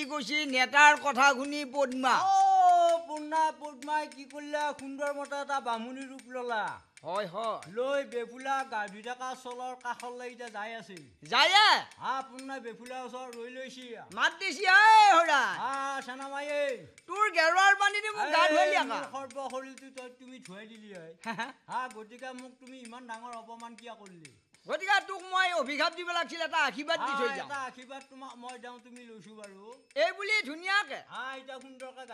কৈছি নেতাৰ কথা শুনি পদ্মা পূৰ্ণা পদ্মাই কি কৰিলে সুন্দৰ মতে এটা বামুণী ৰূপ ললা হয় হয় লৈ বেফুলা গা ধুই থকা চলৰ কাষলৈ এতিয়া যাই আছিল যায়ে পূৰ্ণাই বেফুলা ওচৰত ৰৈ লৈছি মাত দিছি ঐ হৰা চেনামায়ে তোৰ গেৰুৱাৰ পানী দি মোক গা ধুৱালি সৰ্ব শৰীৰটো তই তুমি ধুৱাই দিলি হয় গতিকে মোক তুমি ইমান ডাঙৰ অপমান কিয় কৰিলি গতিকে তোক মই অভিশাপ দিব লাগিছিল এটা আশীৰ্বাদ দি থৈ যাওঁ এটা আশীৰ্বাদ তোমাক মই যাওঁ তুমি লৈছো বাৰু এই বুলি ধুনীয়াকে এতিয়া সুন্দৰকে